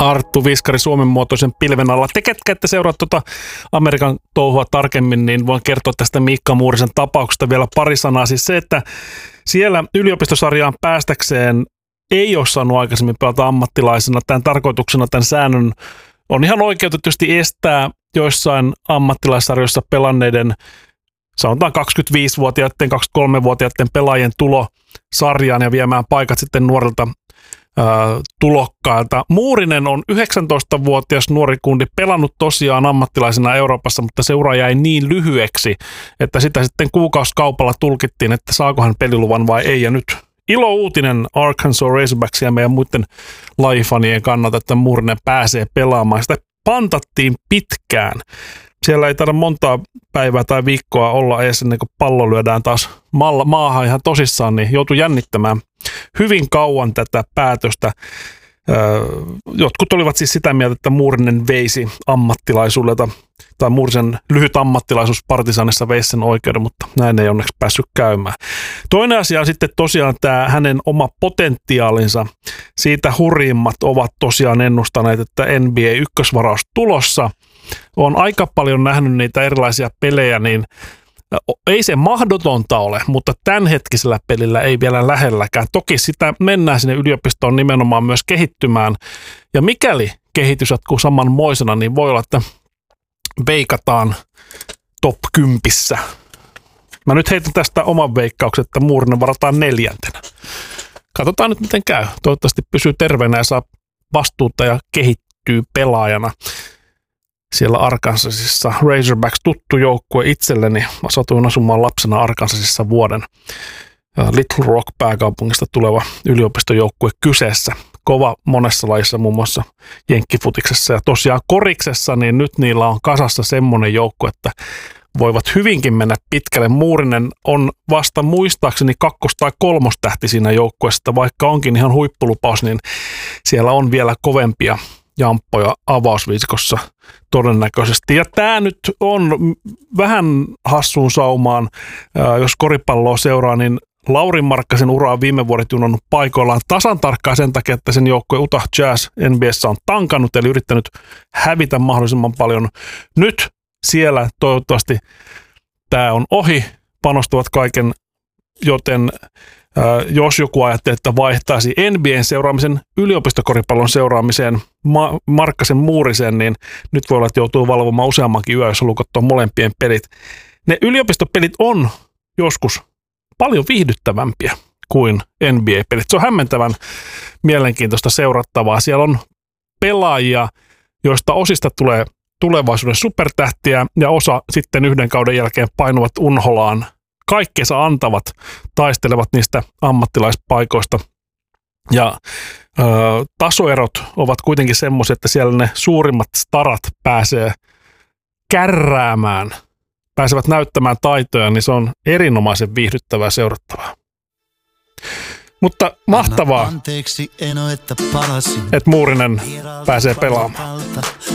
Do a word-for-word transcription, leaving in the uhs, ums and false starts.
Arttu Viskari Suomen muotoisen pilven alla. Te, ketkä ette seuraa tuota Amerikan touhua tarkemmin, niin voin kertoa tästä Miikka Muurisen tapauksesta vielä pari sanaa. Siis se, että siellä yliopistosarjaan päästäkseen ei ole saanut aikaisemmin pelata ammattilaisena. Tämän tarkoituksena tämän säännön on ihan oikeutetusti estää joissain ammattilaissarjoissa pelanneiden, sanotaan kaksikymmentäviisivuotiaiden, kaksikymmentäkolmevuotiaiden pelaajien tulo sarjaan ja viemään paikat sitten nuorilta ää, tulokkailta. Muurinen on yhdeksäntoistavuotias nuori kundi, pelannut tosiaan ammattilaisena Euroopassa, mutta seura jäi niin lyhyeksi, että sitä sitten kuukausikaupalla tulkittiin, että saako hän peliluvan vai ei. Ja nyt ilo uutinen Arkansas Razorbacks ja meidän muiden lajifanien kannalta, että Muurinen pääsee pelaamaan. Sitä pantattiin pitkään. Siellä ei taida montaa päivää tai viikkoa olla edes ennen kuin pallo lyödään taas maahan ihan tosissaan, niin joutui jännittämään hyvin kauan tätä päätöstä. Jotkut olivat siis sitä mieltä, että Muurinen veisi ammattilaisuudelta, tai Muurisen lyhyt ammattilaisuus Partisanissa veisi sen oikeuden, mutta näin ei onneksi päässyt käymään. Toinen asia on sitten tosiaan tämä hänen oma potentiaalinsa. Siitä hurjimmat ovat tosiaan ennustaneet, että N B A-ykkösvaraus tulossa. Olen aika paljon nähnyt niitä erilaisia pelejä, niin ei se mahdotonta ole, mutta tämänhetkisellä pelillä ei vielä lähelläkään. Toki sitä mennään sinne yliopistoon nimenomaan myös kehittymään. Ja mikäli kehitys jatkuu samanmoisena, niin voi olla, että veikataan top kympissä. Mä nyt heitän tästä oman veikkauksen, että Muurinen varataan neljäntenä. Katsotaan nyt miten käy. Toivottavasti pysyy terveenä ja saa vastuuta ja kehittyy pelaajana. Siellä Arkansasissa Razorbacks tuttu joukkue itselleni. Mä satuin asumaan lapsena Arkansasissa vuoden. Little Rock pääkaupungista tuleva yliopistojoukkue kyseessä. Kova monessa lajissa, muun muassa jenkkifutiksessa ja tosiaan koriksessa, niin nyt niillä on kasassa semmoinen joukko, että voivat hyvinkin mennä pitkälle. Muurinen on vasta muistaakseni kakkos- tai kolmostähti siinä joukkueessa, vaikka onkin ihan huippulupaus, niin siellä on vielä kovempia jamppoja avausviisikossa todennäköisesti. Ja tämä nyt on vähän hassuun saumaan, jos koripalloa seuraa, niin Lauri Markkasen ura on viime vuodet junonnut paikoillaan tasan tarkkaan sen takia, että sen joukkue Utah Jazz N B A:ssä on tankannut, eli yrittänyt hävitä mahdollisimman paljon. Nyt siellä toivottavasti tämä on ohi, panostavat kaiken, joten äh, jos joku ajattelee, että vaihtaisi N B A:n seuraamisen yliopistokoripallon seuraamiseen Ma- Markkasen Muuriseen, niin nyt voi olla, että joutuu valvomaan useammankin yö, jos lukottaa molempien pelit. Ne yliopistopelit on joskus paljon viihdyttävämpiä kuin N B A-pelit. Se on hämmentävän mielenkiintoista seurattavaa. Siellä on pelaajia, joista osista tulee tulevaisuuden supertähtiä ja osa sitten yhden kauden jälkeen painuvat unholaan. Kaikkensa antavat, taistelevat niistä ammattilaispaikoista. Ja ö, tasoerot ovat kuitenkin semmoisia, että siellä ne suurimmat starat pääsee kärräämään, pääsevät näyttämään taitoja, niin se on erinomaisen viihdyttävää seurattavaa. Mutta mahtavaa, että Muurinen pääsee pelaamaan.